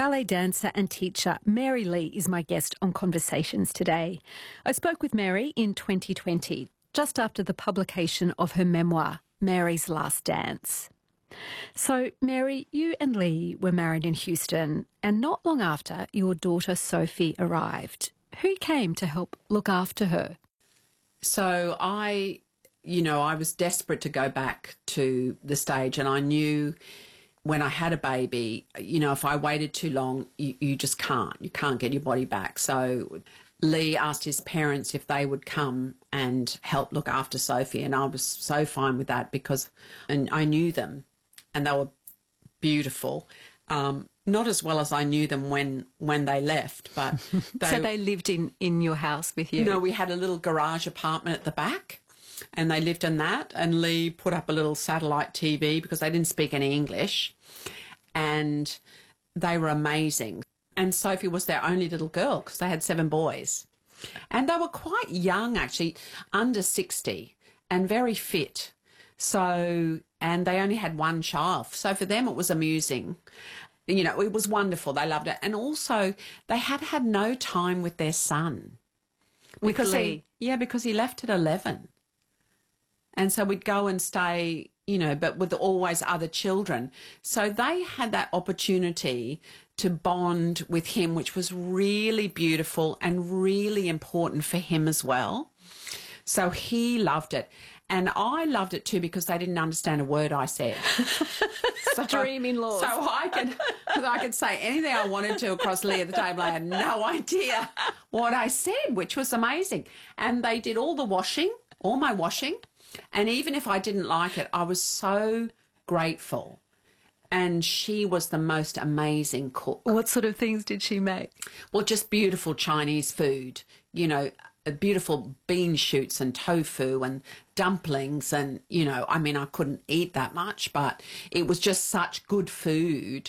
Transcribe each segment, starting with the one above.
ballet dancer and teacher Mary Lee is my guest on Conversations today. I spoke with Mary in 2020, just after the publication of her memoir, Mary's Last Dance. So, Mary, you and Lee were married in Houston, and not long after, your daughter Sophie arrived. Who came to help look after her? So I was desperate to go back to the stage, and I knew when I had a baby, if I waited too long, you just can't. You can't get your body back. So Lee asked his parents if they would come and help look after Sophie, and I was so fine with that and I knew them, and they were beautiful. Not as well as I knew them when they left, but So they lived in your house with you? No, we had a little garage apartment at the back, and they lived in that, and Lee put up a little satellite TV because they didn't speak any English, and they were amazing. And Sophie was their only little girl because they had 7 boys. And they were quite young, actually, under 60, and very fit. So, and they only had 1 child. So for them it was amusing. It was wonderful. They loved it. And also they had had no time with their son. With Lee? Because he left at 11. And so we'd go and stay, but with always other children. So they had that opportunity to bond with him, which was really beautiful and really important for him as well. So he loved it. And I loved it too because they didn't understand a word I said. Dream-in-laws. So I could say anything I wanted to across Lee at the table. I had no idea what I said, which was amazing. And they did all the washing, all my washing. And even if I didn't like it, I was so grateful. And she was the most amazing cook. What sort of things did she make? Well, just beautiful Chinese food, beautiful bean shoots and tofu and dumplings and, I couldn't eat that much, but it was just such good food.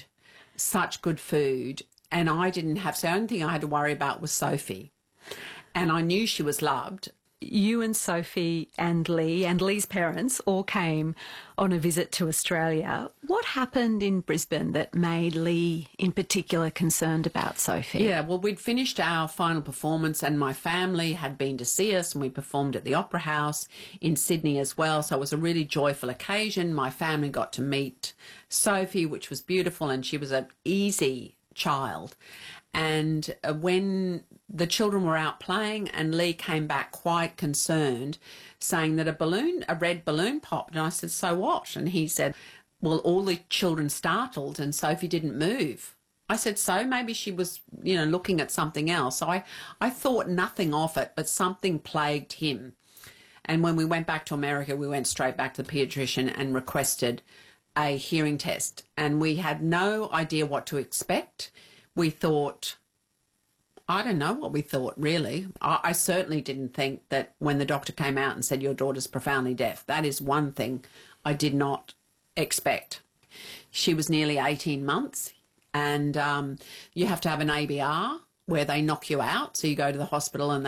And I didn't have, so the only thing I had to worry about was Sophie. And I knew she was loved. You and Sophie and Lee's parents all came on a visit to Australia. What happened in Brisbane that made Lee in particular concerned about Sophie? Yeah, well, we'd finished our final performance and my family had been to see us, and we performed at the Opera House in Sydney as well. So it was a really joyful occasion. My family got to meet Sophie, which was beautiful, and she was an easy child. And when the children were out playing, and Lee came back quite concerned, saying that a red balloon popped. And I said, so what? And he said, well, all the children startled and Sophie didn't move. I said, so maybe she was, looking at something else. So I thought nothing of it, but something plagued him. And when we went back to America, we went straight back to the paediatrician and requested a hearing test. And we had no idea what to expect. We thought, I don't know what we thought, really. I certainly didn't think that when the doctor came out and said, your daughter's profoundly deaf, that is one thing I did not expect. She was nearly 18 months, and you have to have an ABR where they knock you out. So you go to the hospital and